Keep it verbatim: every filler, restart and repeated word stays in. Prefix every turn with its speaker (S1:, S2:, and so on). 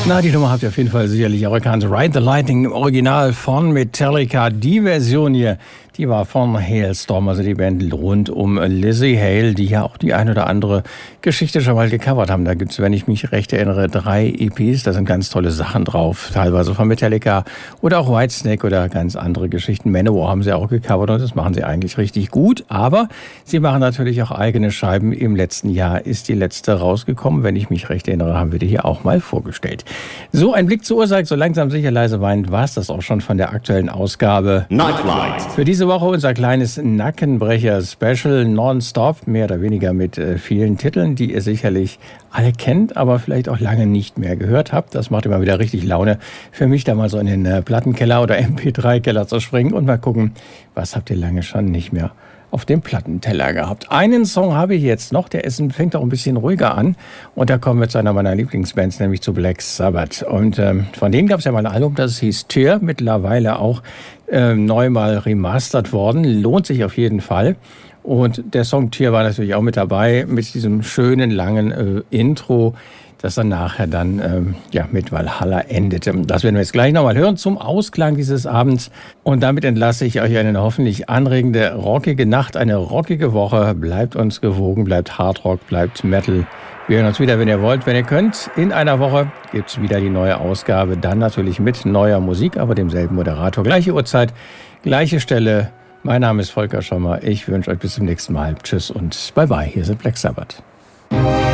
S1: Na, die Nummer habt ihr auf jeden Fall sicherlich auch erkannt. Ride the Lightning im Original von Metallica. Die Version hier, die war von Halestorm, also die Band rund um Lzzy Hale, die ja auch die ein oder andere Geschichte schon mal gecovert haben. Da gibt's, wenn ich mich recht erinnere, drei E Ps. Da sind ganz tolle Sachen drauf, teilweise von Metallica oder auch Whitesnake oder ganz andere Geschichten. Manowar haben sie auch gecovert und das machen sie eigentlich richtig gut. Aber sie machen natürlich auch eigene Scheiben. Im letzten Jahr ist die letzte rausgekommen. Wenn ich mich recht erinnere, haben wir die hier auch mal vorgestellt. So, ein Blick zur Uhr sagt, so langsam sicher leise weinend war es das auch schon von der aktuellen Ausgabe
S2: Nightflight.
S1: Für diese Woche unser kleines Nackenbrecher-Special nonstop, mehr oder weniger mit äh, vielen Titeln, die ihr sicherlich alle kennt, aber vielleicht auch lange nicht mehr gehört habt. Das macht immer wieder richtig Laune für mich, da mal so in den äh, Plattenkeller oder M P drei Keller zu springen und mal gucken, was habt ihr lange schon nicht mehr auf dem Plattenteller gehabt. Einen Song habe ich jetzt noch, der ist, fängt auch ein bisschen ruhiger an. Und da kommen wir zu einer meiner Lieblingsbands, nämlich zu Black Sabbath. Und ähm, von denen gab es ja mal ein Album, das hieß Tyr, mittlerweile auch äh, neu mal remastert worden. Lohnt sich auf jeden Fall. Und der Song Tyr war natürlich auch mit dabei, mit diesem schönen, langen äh, Intro, das dann nachher dann ähm, ja, mit Valhalla endete. Das werden wir jetzt gleich nochmal hören zum Ausklang dieses Abends. Und damit entlasse ich euch eine hoffentlich anregende, rockige Nacht, eine rockige Woche. Bleibt uns gewogen, bleibt Hardrock, bleibt Metal. Wir hören uns wieder, wenn ihr wollt, wenn ihr könnt. In einer Woche gibt es wieder die neue Ausgabe. Dann natürlich mit neuer Musik, aber demselben Moderator. Gleiche Uhrzeit, gleiche Stelle. Mein Name ist Volker Schommer. Ich wünsche euch bis zum nächsten Mal. Tschüss und bye bye. Hier sind Black Sabbath.